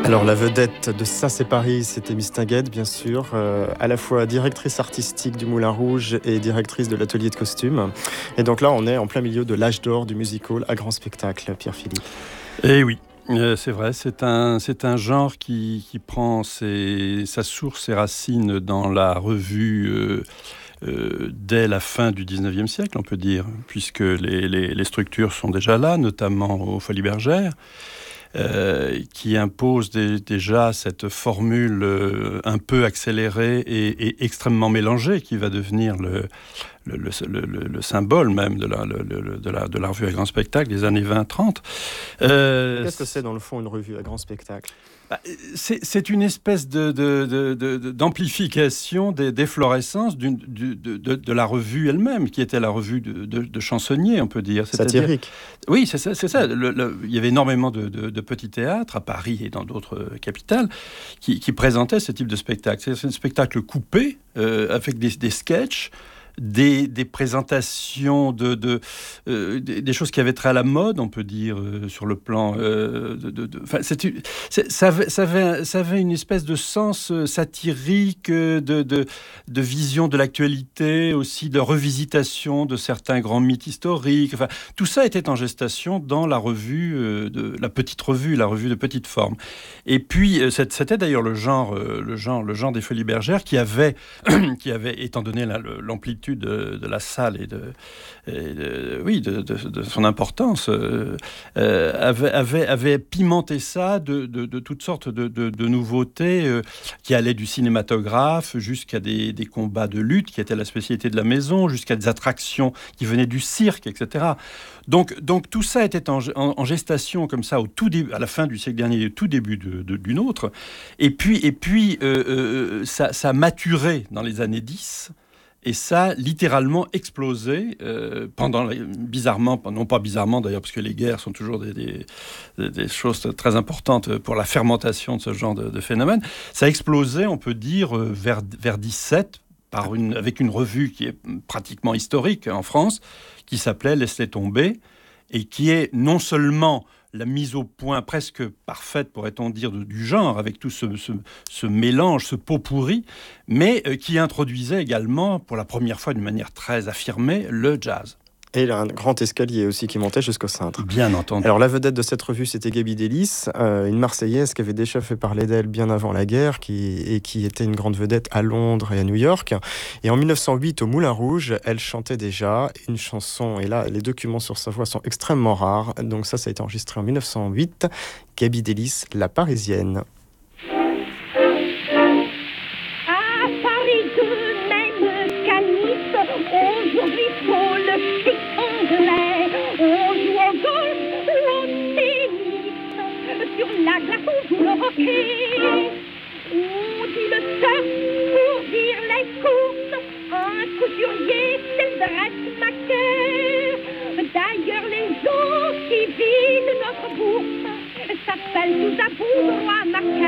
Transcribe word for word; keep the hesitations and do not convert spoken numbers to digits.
Alors la vedette de Ça c'est Paris, c'était Mistinguett bien sûr, euh, à la fois directrice artistique du Moulin Rouge et directrice de l'atelier de costumes. Et donc là on est en plein milieu de l'âge d'or du musical à grand spectacle, Pierre-Philippe. Eh oui, euh, c'est vrai, c'est un, c'est un genre qui, qui prend ses, sa source, ses racines dans la revue euh, euh, dès la fin du dix-neuvième siècle, on peut dire, puisque les, les, les structures sont déjà là, notamment aux Folies Bergères. Euh, qui impose des, déjà cette formule euh, un peu accélérée et, et extrêmement mélangée qui va devenir le, le, le, le, le symbole même de la, le, de, la, de la revue à grand spectacle des années vingt trente. Euh, Qu'est-ce que c'est dans le fond une revue à grand spectacle ? C'est, c'est une espèce de, de, de, de, d'amplification des d'efflorescence d'une, de, de, de la revue elle-même, qui était la revue de, de, de chansonniers, on peut dire. C'est-à-dire, satirique. Oui, c'est ça. C'est ça. Le, le, il y avait énormément de, de, de petits théâtres à Paris et dans d'autres capitales qui, qui présentaient ce type de spectacle. C'est un spectacle coupé euh, avec des, des sketchs. Des, des présentations, de, de, euh, des, des choses qui avaient trait à la mode, on peut dire, euh, sur le plan... Euh, de, de, de, c'est, c'est, ça, avait, ça, avait, ça avait une espèce de sens satirique, de, de, de vision de l'actualité, aussi de revisitation de certains grands mythes historiques. Enfin, tout ça était en gestation dans la revue, euh, de, la petite revue, la revue de petite forme. Et puis, euh, c'était d'ailleurs le genre, euh, le, genre, le genre des Folies Bergères qui avait, qui avait étant donné la, l'amplitude De, de la salle et de, et de oui, de, de, de son importance, euh, avait, avait, avait pimenté ça de, de, de toutes sortes de, de, de nouveautés euh, qui allaient du cinématographe jusqu'à des, des combats de lutte qui étaient la spécialité de la maison, jusqu'à des attractions qui venaient du cirque, et cetera. Donc, donc tout ça était en, en, en gestation comme ça au tout début, à la fin du siècle dernier, au tout début de, de, du nôtre. Et puis, et puis euh, euh, ça, ça a maturé dans les années dix. Et ça a littéralement explosé euh, pendant, bizarrement, non pas bizarrement d'ailleurs, parce que les guerres sont toujours des, des, des choses très importantes pour la fermentation de ce genre de, de phénomène. Ça a explosé, on peut dire, vers, vers dix-sept, par une, avec une revue qui est pratiquement historique en France, qui s'appelait Laisse-les tomber, et qui est non seulement la mise au point presque parfaite, pourrait-on dire, de, du genre, avec tout ce, ce, ce mélange, ce pot pourri, mais euh, qui introduisait également, pour la première fois d'une manière très affirmée, le jazz. Et il y a un grand escalier aussi qui montait jusqu'au cintre. Bien entendu. Alors la vedette de cette revue, c'était Gaby Delis, euh, une Marseillaise qui avait déjà fait parler d'elle bien avant la guerre, qui, et qui était une grande vedette à Londres et à New York. Et en mille neuf cent huit, au Moulin Rouge, elle chantait déjà une chanson. Et là, les documents sur sa voix sont extrêmement rares. Donc ça, ça a été enregistré en mille neuf cent huit. Gaby Delis, La Parisienne. On dit le surf pour dire les courses. Un couturier, c'est le dressmaker. D'ailleurs, les gens qui vident notre bourse s'appellent tous à bout droit marqueur.